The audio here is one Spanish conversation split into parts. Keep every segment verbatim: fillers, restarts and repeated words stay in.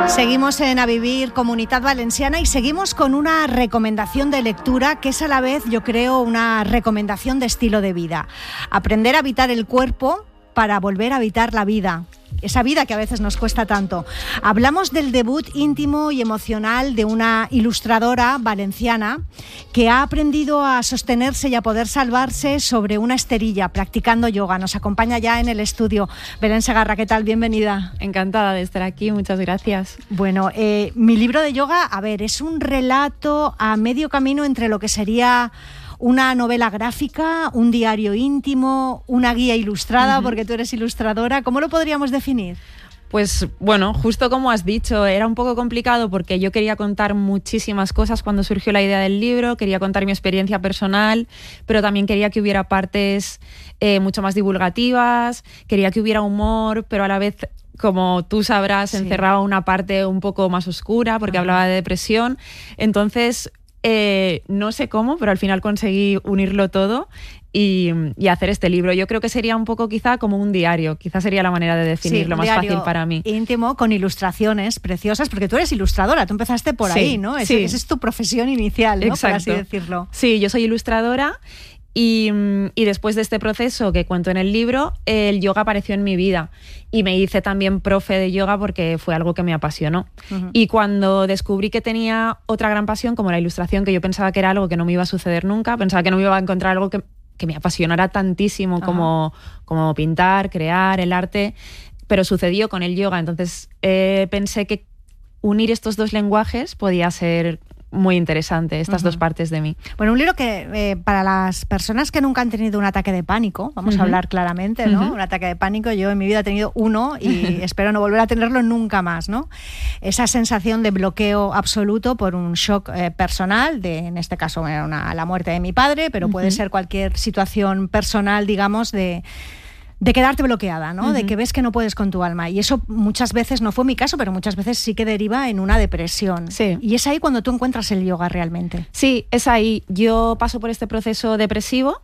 Seguimos en A Vivir, Comunitat Valenciana, y seguimos con una recomendación de lectura que es a la vez, yo creo, una recomendación de estilo de vida. Aprender a habitar el cuerpo para volver a habitar la vida. Esa vida que a veces nos cuesta tanto. Hablamos del debut íntimo y emocional de una ilustradora valenciana que ha aprendido a sostenerse y a poder salvarse sobre una esterilla practicando yoga. Nos acompaña ya en el estudio Belén Segarra. ¿Qué tal? Bienvenida. Encantada de estar aquí, muchas gracias. Bueno, eh, mi libro de yoga, a ver, es un relato a medio camino entre lo que sería una novela gráfica, un diario íntimo, una guía ilustrada, uh-huh. porque tú eres ilustradora. ¿Cómo lo podríamos definir? Pues bueno, justo como has dicho, era un poco complicado porque yo quería contar muchísimas cosas cuando surgió la idea del libro, quería contar mi experiencia personal, pero también quería que hubiera partes eh, mucho más divulgativas, quería que hubiera humor, pero a la vez, como tú sabrás, sí. encerraba una parte un poco más oscura porque uh-huh. hablaba de depresión. Entonces, Eh, no sé cómo, pero al final conseguí unirlo todo y, y hacer este libro. Yo creo que sería un poco quizá como un diario, quizá sería la manera de definirlo, sí, más fácil para mí. Íntimo, con ilustraciones preciosas, porque tú eres ilustradora, tú empezaste por sí, ahí, ¿no? Es, sí. Esa es tu profesión inicial, ¿no? Exacto. Por así decirlo. Sí, yo soy ilustradora. Y, y después de este proceso que cuento en el libro, el yoga apareció en mi vida y me hice también profe de yoga porque fue algo que me apasionó. Uh-huh. Y cuando descubrí que tenía otra gran pasión como la ilustración, que yo pensaba que era algo que no me iba a suceder nunca, pensaba que no me iba a encontrar algo que, que me apasionara tantísimo uh-huh. como, como pintar, crear, el arte, pero sucedió con el yoga. Entonces eh, pensé que unir estos dos lenguajes podía ser muy interesante, estas uh-huh. dos partes de mí. Bueno, un libro que eh, para las personas que nunca han tenido un ataque de pánico, vamos uh-huh. a hablar claramente, ¿no? Uh-huh. Un ataque de pánico, yo en mi vida he tenido uno y espero no volver a tenerlo nunca más, ¿no? Esa sensación de bloqueo absoluto por un shock eh, personal, de, en este caso era una, la muerte de mi padre, pero uh-huh. puede ser cualquier situación personal, digamos, de de quedarte bloqueada, ¿no? Uh-huh. De que ves que no puedes con tu alma. Y eso muchas veces, no fue mi caso, pero muchas veces sí que deriva en una depresión. Sí. Y es ahí cuando tú encuentras el yoga realmente. Sí, es ahí. Yo paso por este proceso depresivo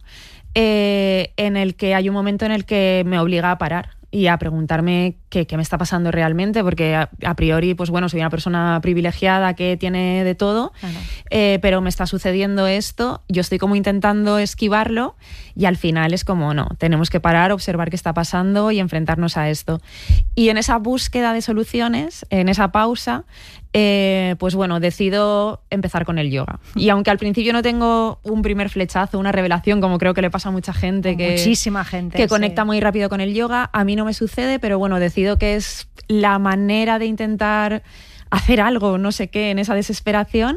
eh, en el que hay un momento en el que me obliga a parar y a preguntarme qué, qué me está pasando realmente, porque a, a priori, pues bueno, soy una persona privilegiada que tiene de todo, claro. eh, pero me está sucediendo esto, yo estoy como intentando esquivarlo y al final es como, no, tenemos que parar, observar qué está pasando y enfrentarnos a esto. Y en esa búsqueda de soluciones, en esa pausa, Eh, pues bueno, decido empezar con el yoga. Y aunque al principio no tengo un primer flechazo, una revelación, como creo que le pasa a mucha gente, que, muchísima gente que conecta sí. muy rápido con el yoga, a mí no me sucede, pero bueno, decido que es la manera de intentar hacer algo, no sé qué, en esa desesperación.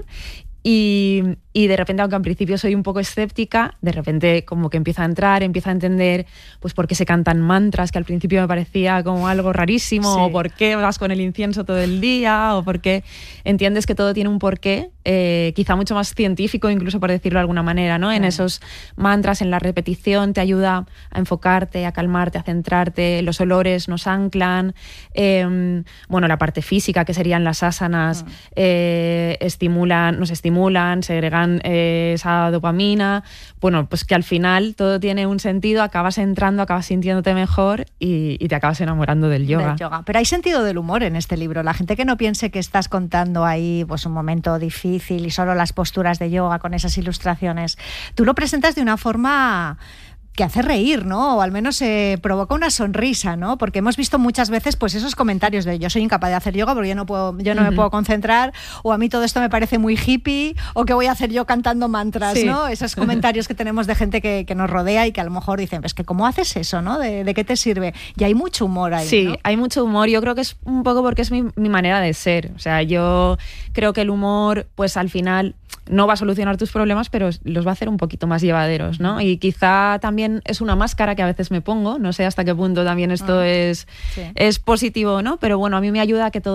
Y, y de repente, aunque al principio soy un poco escéptica, de repente como que empiezo a entrar, empiezo a entender pues por qué se cantan mantras, que al principio me parecía como algo rarísimo, sí. o por qué vas con el incienso todo el día, o por qué entiendes que todo tiene un porqué, eh, quizá mucho más científico, incluso por decirlo de alguna manera, ¿no? Sí. En esos mantras, en la repetición, te ayuda a enfocarte, a calmarte, a centrarte, los olores nos anclan, eh, bueno, la parte física, que serían las asanas, sí. eh, estimulan, nos estimulan estimulan, segregan eh, esa dopamina, bueno, pues que al final todo tiene un sentido, acabas entrando, acabas sintiéndote mejor y, y te acabas enamorando del yoga. Del yoga. Pero hay sentido del humor en este libro. La gente que no piense que estás contando ahí pues un momento difícil y solo las posturas de yoga con esas ilustraciones, tú lo presentas de una forma que hace reír, ¿no? O al menos eh, provoca una sonrisa, ¿no? Porque hemos visto muchas veces pues esos comentarios de yo soy incapaz de hacer yoga porque yo no puedo, yo no uh-huh. me puedo concentrar, o a mí todo esto me parece muy hippie, o qué voy a hacer yo cantando mantras, sí. ¿no? Esos comentarios que tenemos de gente que, que nos rodea y que a lo mejor dicen, pues que ¿cómo haces eso, no? ¿De, de qué te sirve? Y hay mucho humor ahí, sí, ¿no? Hay mucho humor. Yo creo que es un poco porque es mi, mi manera de ser. O sea, yo creo que el humor, pues al final no va a solucionar tus problemas, pero los va a hacer un poquito más llevaderos, ¿no? Y quizá también es una máscara que a veces me pongo, no sé hasta qué punto también esto uh, es, sí. es positivo, ¿no? Pero bueno, a mí me ayuda a que todo